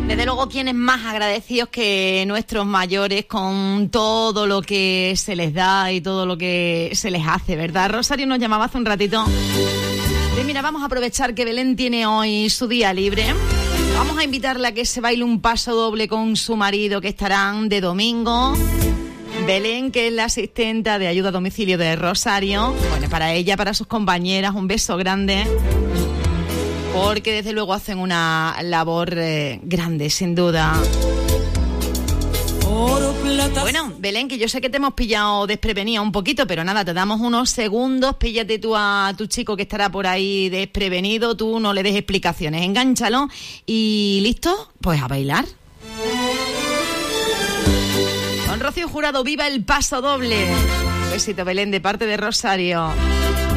Desde luego, ¿quiénes más agradecidos que nuestros mayores con todo lo que se les da y todo lo que se les hace, ¿verdad? Rosario nos llamaba hace un ratito. Y mira, vamos a aprovechar que Belén tiene hoy su día libre. Vamos a invitarla a que se baile un paso doble con su marido, que estarán de domingo. Belén, que es la asistenta de ayuda a domicilio de Rosario. Bueno, para ella, para sus compañeras, un beso grande. Porque desde luego hacen una labor grande, sin duda. Bueno, Belén, que yo sé que te hemos pillado desprevenida un poquito, pero nada, te damos unos segundos, píllate tú a tu chico que estará por ahí desprevenido, tú no le des explicaciones, engánchalo y ¿listo? Pues a bailar. Con Rocío Jurado, viva el paso doble. Besito, Belén, de parte de Rosario.